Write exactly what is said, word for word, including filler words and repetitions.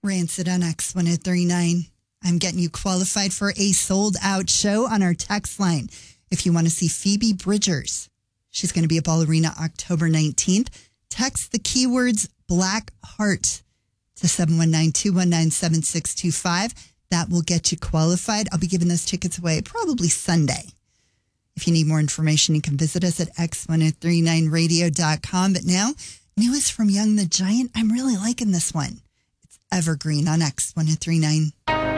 Rancid on X one oh three nine. I'm getting you qualified for a sold-out show on our text line. If you want to see Phoebe Bridgers, she's going to be at Ball Arena October nineteenth. Text the keywords Black Heart to seven one nine, two one nine, seven six two five. That will get you qualified. I'll be giving those tickets away probably Sunday. If you need more information, you can visit us at x ten thirty-nine radio dot com. But now, newest from Young the Giant. I'm really liking this one. It's Evergreen on X ten thirty-nine.